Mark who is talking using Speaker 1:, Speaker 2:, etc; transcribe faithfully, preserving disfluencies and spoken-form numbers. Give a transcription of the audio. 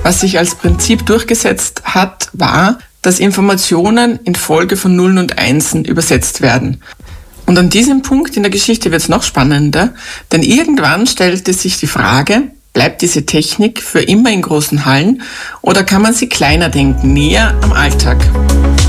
Speaker 1: Was sich als Prinzip durchgesetzt hat, war, dass Informationen in Folge von Nullen und Einsen übersetzt werden. Und an diesem Punkt in der Geschichte wird es noch spannender, denn irgendwann stellte sich die Frage, bleibt diese Technik für immer in großen Hallen oder kann man sie kleiner denken, näher am Alltag?